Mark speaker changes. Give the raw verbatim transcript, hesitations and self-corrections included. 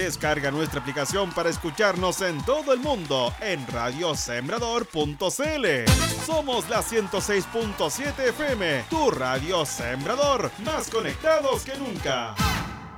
Speaker 1: Descarga nuestra aplicación para escucharnos en todo el mundo en radio sembrador punto c l. Somos la ciento seis punto siete F M, tu radio Sembrador, más conectados que nunca.